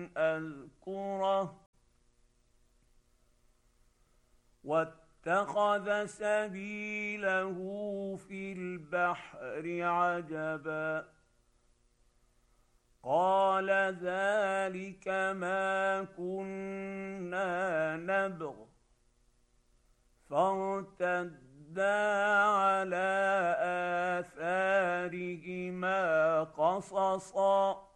أذكره واتخذ سبيله في البحر عجبا قال ذلك ما كنا نبغ فارتدا على آثارهما قصصا